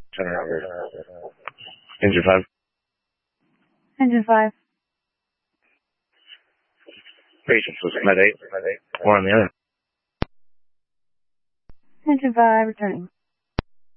Center over. Engine 5. Engine 5. Patience was Med 8. 4 on the other. Engine 5, returning.